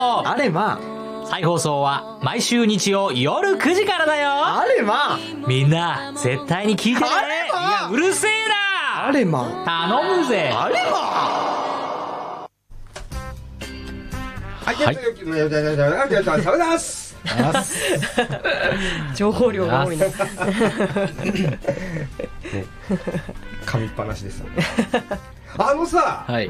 あれま再放送は毎週日曜夜9時からだよ。 あれまみんな絶対に聞いてね。 あれまいやうるせえな。 あれま頼むぜ。 あれまはい、というわけでありがとうございます。 情報量が多いな。 噛みっぱなしですよね。あのさ、 はい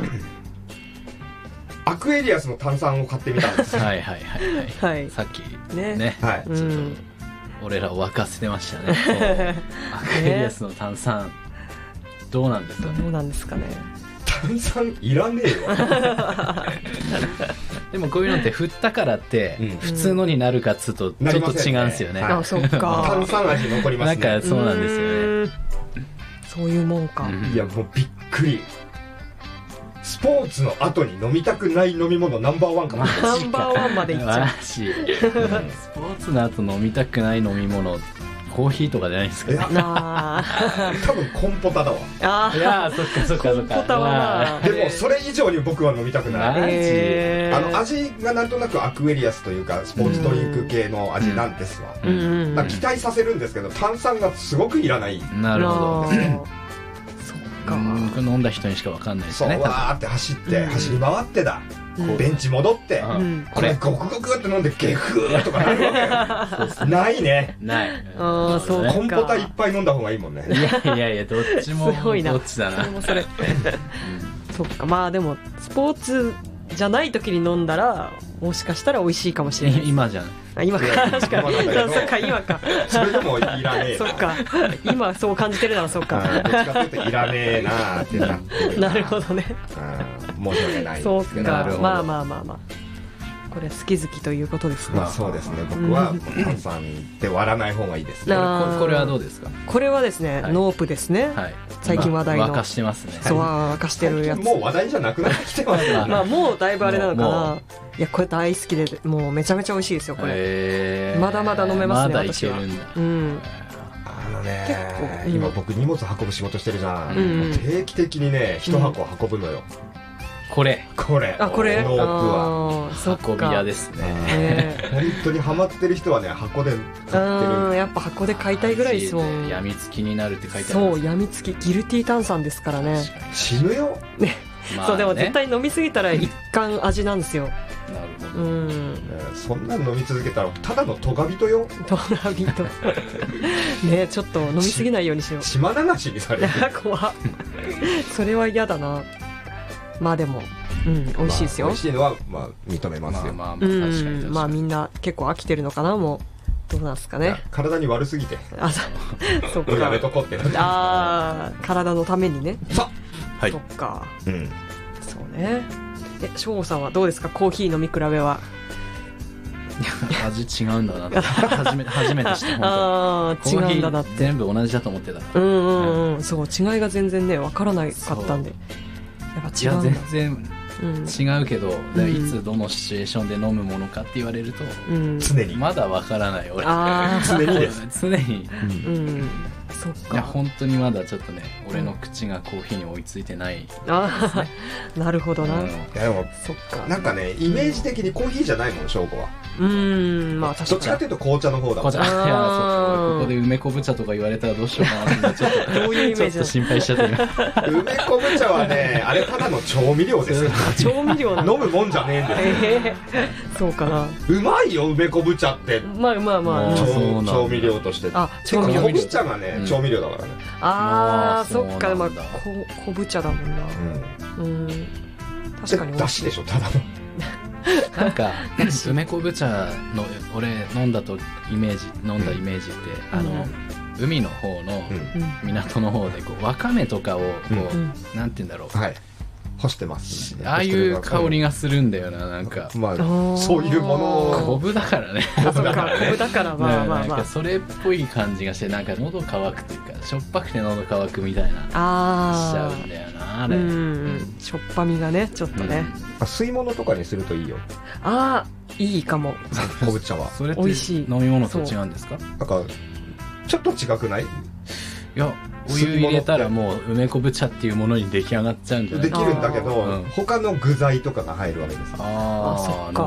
アクエリアスの炭酸を買ってみたんですよ。 はいはいはいはい、 はいさっきねねはいちょっうんと俺らを沸かせてましたね。アクエリアスの炭酸どうなんですかね。 どうなんですかね。 炭酸いらねえよ。 でもこういうのって振ったからってうん普通のになるかっつうとちょっと違うんですよね。 なりまあ、そっか。 炭酸味残りまなすね。 んかそうなんですよね。 うーんそういうもんか。 うんいやもうびっくり。スポーツの後に飲みたくない飲み物ナンバーワンかも。 ナンバーワンまでいっちゃう。 マジスポーツの後飲みたくない飲み物コーヒーとかじゃないですかね。 なあ。 多分コンポタだわ。 あいやーそっかそっかそっか。 コンポタはなあ。 でもそれ以上に僕は飲みたくない。 マジ味がなんとなくアクエリアスというかスポーツドリンク系の味なんですわ。 うんうんうん。 まあ期待させるんですけど炭酸がすごくいらない。 なるほど。 なあそっか。 これ飲んだ人にしかわかんないですね。 そうわーって走って、 うん走り回ってだ、 うんベンチ戻って、 うんこれゴクゴクって飲んでゲフーとかなるわけよ。ないね。 ない。 ああそうか。 コンポタいっぱい飲んだ方がいいもんね。 いやいやいやどっちもすごいなどっちだなそれ。もそれ。そっか。まあでもスポーツじゃない時に飲んだらもしかしたら美味しいかもしれない。 今じゃん。 あ今かいや確かに。 今なんだけどそっか今か。 それでもいらねえな。 そっか。今そう感じてるならそっか。 どっちかというといらねえなーってなってるなるほどね。 申し訳ないんそうですけど。 か。 なるほどまあまあまあまあ。これ好き好きということですね。 まあそうですね。僕は炭酸で割らない方がいいですね。 なこれはどうですか。 これはですね、 はいノープですね。 はい。 最近話題の沸かしてますね。 そう沸かしてるやつ。 もう話題じゃなくなってきてますよね。 まあもうだいぶあれなのかもな。いやこれ大好きでもうめちゃめちゃ美味しいですよこれ。まだまだ飲めますねまだい私はけるんだ。 うん。 あのね結構うん今僕荷物運ぶ仕事してるじゃん。 うんもう定期的にね一箱運ぶのよ。 これこれ。 あこれ。 ノープは。 あーそっか。 運び屋ですね。 ね。 本当にハマってる人はね箱で買ってる。 やっぱ箱で買いたいぐらいですもん。 やみつきになるって書いてある。 そうやみつきギルティ炭酸ですからね。 死ぬよ。 まあねそうでも絶対飲みすぎたら一貫味なんですよ。 なるほうど。 ん。 そんなの飲み続けたらただのトガビトよ。 トラビとねちょっと飲みすぎないようにしよう。 島流しにされる。 怖っそれは嫌だな。まあでも美味しいですよ。 美味しいのはまあ認めますよ。 まあう確かに確かに。 んまあみんな結構飽きてるのかなもうどうなんですかね。 体に悪すぎてあそっもうやめか。 とこうってなってあー体のためにね。 さはいそっか。 うんそうね。翔吾さんはどうですかコーヒー飲み比べは。 味違うんだなって初めて知った。本ああ当。 違うんだなっコーヒーて。 全部同じだと思ってた。 そう違いが全然ね分からなかったんで。やっぱいや違うんだ。 全うん然違うけど、 んいつどのシチュエーションで飲むものかって言われるとうん。 常にまだわからない俺。 あ常にです常に。 うん。そっいやか。 本当にまだちょっとね俺の口がコーヒーに追いついてない。 ああなるほどな。 いやでもそっか。 なんかねイメージ的にコーヒーじゃないもん翔子は。 まあ確かどっちかっていうと紅茶の方だもん。 いやあーそうここで梅昆布茶とか言われたらどうしようかなってちょっとに。どういうイメージだちょっと心配しちゃって今。 梅昆布茶はねあれただの調味料ですよ。 調味料なの。 飲むもんじゃねえんだよ。 そうかな。 うまいよ梅昆布茶ってまあまあまあ。 あーそうなんだ調味料として。 あてか調味料昆布茶がねうん調味料だからね。 ああそそうなんだっかまあ昆布茶だもんな。確かに美だ味しい。 しでしょただの。 なんか梅昆布茶の俺飲んだイメージって海の方の港の方でこうわかめとかをこうなんて言うんだろう。 はい。干してますね。 ああいう香りがするんだよななんか。 まあーそういうものを昆布だからね。 あそっか昆布だからまあまあまあ。 なんかそれっぽい感じがしてなんか喉乾くというかしょっぱくて喉乾くみたいなしちゃあうんだよなああ。 れ。 しょっぱみがねちょっとね。 吸い物とかにするといいよ。 ああいいかも。 昆布茶は。 それって美味しい飲み物と違うんですか？ なんかちょっと違くない？ いやお湯入れたらもう梅昆布茶っていうものに出来上がっちゃうんじゃない？ できるんだけど、 うん他の具材とかが入るわけです。 あそっか